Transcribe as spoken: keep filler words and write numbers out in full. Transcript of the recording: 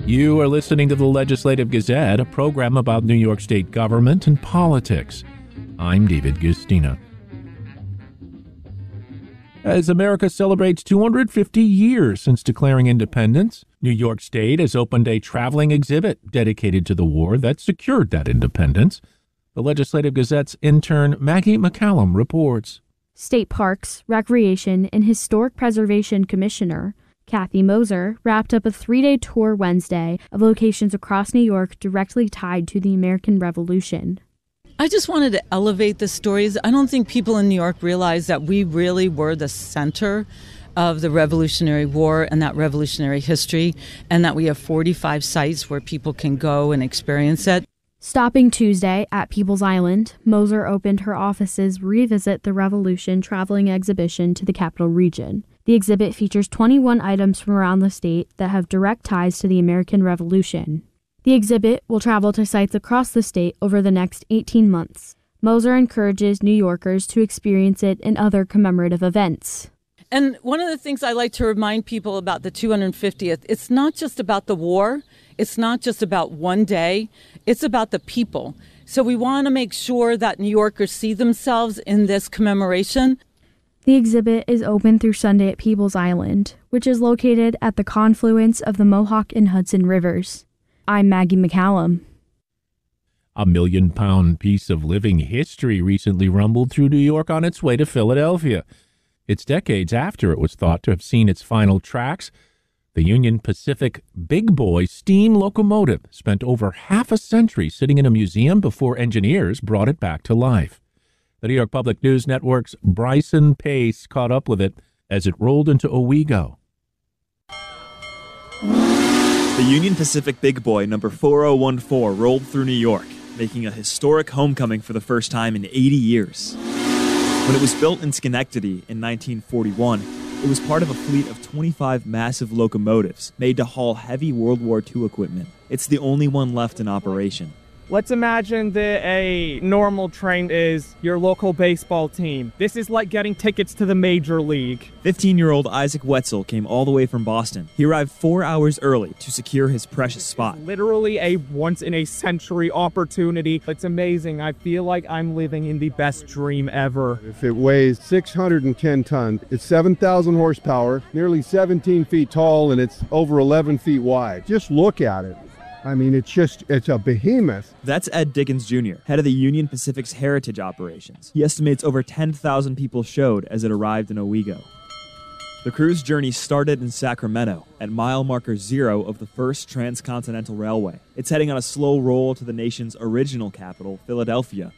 You are listening to the Legislative Gazette, a program about New York State government and politics. I'm David Gustina. As America celebrates two hundred fifty years since declaring independence, New York State has opened a traveling exhibit dedicated to the war that secured that independence. The Legislative Gazette's intern Maggie McCallum reports. State Parks, Recreation, and Historic Preservation Commissioner Kathy Moser wrapped up a three-day tour Wednesday of locations across New York directly tied to the American Revolution. I just wanted to elevate the stories. I don't think people in New York realize that we really were the center of the Revolutionary War and that revolutionary history, and that we have forty-five sites where people can go and experience it. Stopping Tuesday at People's Island, Moser opened her office's Revisit the Revolution traveling exhibition to the Capital Region. The exhibit features twenty-one items from around the state that have direct ties to the American Revolution. The exhibit will travel to sites across the state over the next eighteen months. Moser encourages New Yorkers to experience it in other commemorative events. And one of the things I like to remind people about the two hundred fiftieth, it's not just about the war. It's not just about one day. It's about the people. So we want to make sure that New Yorkers see themselves in this commemoration. The exhibit is open through Sunday at People's Island, which is located at the confluence of the Mohawk and Hudson Rivers. I'm Maggie McCallum. A million-pound piece of living history recently rumbled through New York on its way to Philadelphia. It's decades after it was thought to have seen its final tracks. The Union Pacific Big Boy steam locomotive spent over half a century sitting in a museum before engineers brought it back to life. The New York Public News Network's Bryson Pace caught up with it as it rolled into Owego. The Union Pacific Big Boy number four oh one four rolled through New York, making a historic homecoming for the first time in eighty years. When it was built in Schenectady in nineteen forty-one, it was part of a fleet of twenty-five massive locomotives made to haul heavy World War Two equipment. It's the only one left in operation. Let's imagine that a normal train is your local baseball team. This is like getting tickets to the major league. fifteen-year-old Isaac Wetzel came all the way from Boston. He arrived four hours early to secure his precious spot. It's literally a once-in-a-century opportunity. It's amazing. I feel like I'm living in the best dream ever. If it weighs six hundred ten tons, it's seven thousand horsepower, nearly seventeen feet tall, and it's over eleven feet wide. Just look at it. I mean, it's just, it's a behemoth. That's Ed Dickens Junior, head of the Union Pacific's heritage operations. He estimates over ten thousand people showed as it arrived in Owego. The crew's journey started in Sacramento at mile marker zero of the first transcontinental railway. It's heading on a slow roll to the nation's original capital, Philadelphia,